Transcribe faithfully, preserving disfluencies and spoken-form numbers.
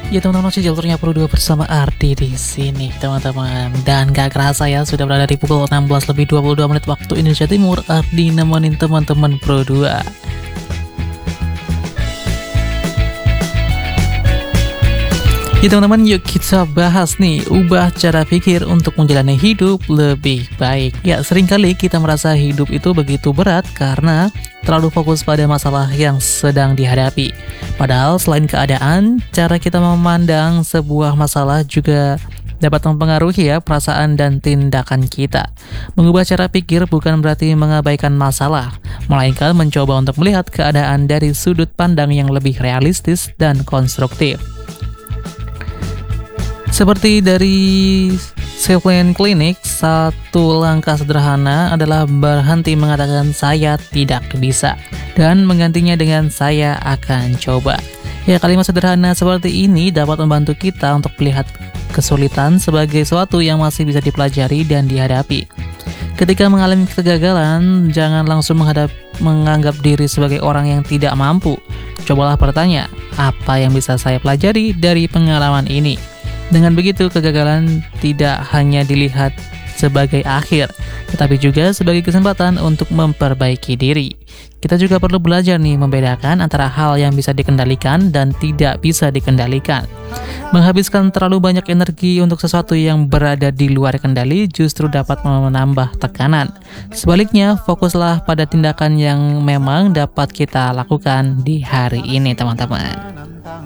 Ya teman-teman, masih jalurnya Pro dua bersama Ardi di sini teman-teman. Dan gak kerasa ya, sudah berada di pukul enam belas lebih dua puluh dua menit waktu Indonesia Timur. Ardi nemenin teman-teman Pro dua. Ya teman-teman, yuk kita bahas nih, ubah cara pikir untuk menjalani hidup lebih baik. Ya, seringkali kita merasa hidup itu begitu berat karena terlalu fokus pada masalah yang sedang dihadapi. Padahal selain keadaan, cara kita memandang sebuah masalah juga dapat mempengaruhi ya perasaan dan tindakan kita. Mengubah cara pikir bukan berarti mengabaikan masalah, melainkan mencoba untuk melihat keadaan dari sudut pandang yang lebih realistis dan konstruktif. Seperti dari Self-Plan Clinic, satu langkah sederhana adalah berhenti mengatakan saya tidak bisa dan menggantinya dengan saya akan coba. Ya, kalimat sederhana seperti ini dapat membantu kita untuk melihat kesulitan sebagai sesuatu yang masih bisa dipelajari dan dihadapi. Ketika mengalami kegagalan, jangan langsung menghadap, menganggap diri sebagai orang yang tidak mampu. Cobalah bertanya, apa yang bisa saya pelajari dari pengalaman ini? Dengan begitu, kegagalan tidak hanya dilihat sebagai akhir, tetapi juga sebagai kesempatan untuk memperbaiki diri. Kita juga perlu belajar nih membedakan antara hal yang bisa dikendalikan dan tidak bisa dikendalikan. Menghabiskan terlalu banyak energi untuk sesuatu yang berada di luar kendali justru dapat menambah tekanan. Sebaliknya, fokuslah pada tindakan yang memang dapat kita lakukan di hari ini, teman-teman.